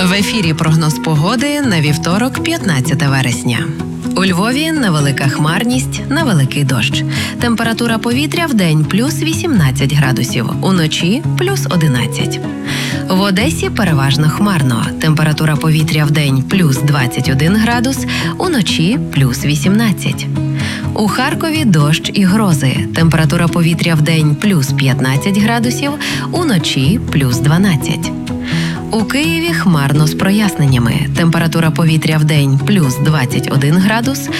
В ефірі прогноз погоди на вівторок, 15 вересня. У Львові невелика хмарність, невеликий дощ. Температура повітря вдень плюс 18 градусів, уночі плюс 11. В Одесі переважно хмарно. Температура повітря вдень плюс 21 градус, уночі плюс 18. У Харкові дощ і грози. Температура повітря вдень плюс 15 градусів, уночі плюс 12. У Києві хмарно з проясненнями. Температура повітря вдень плюс 21 градус,